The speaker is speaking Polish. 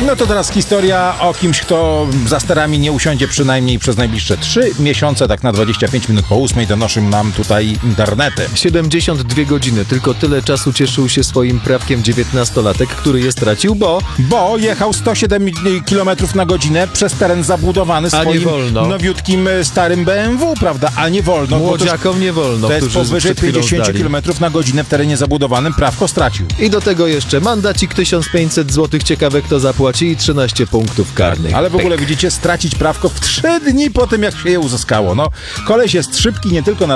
No to teraz historia o kimś, kto za sterami nie usiądzie przynajmniej przez najbliższe 3 miesiące, tak na 25 minut po 8 donoszą nam tutaj internety. 72 godziny, tylko tyle czasu cieszył się swoim prawkiem 19-latek, który je stracił, Bo jechał 107 km na godzinę przez teren zabudowany swoim nowiutkim starym BMW, prawda? A nie wolno. Młodziakom nie wolno. To jest powyżej 50 km na godzinę w terenie zabudowanym, prawko stracił. I do tego jeszcze mandacik 1500 zł, ciekawe kto zapłaci i 13 punktów karnych. Ale w ogóle widzicie, stracić prawko w 3 dni po tym, jak się je uzyskało. No, koleś jest szybki nie tylko na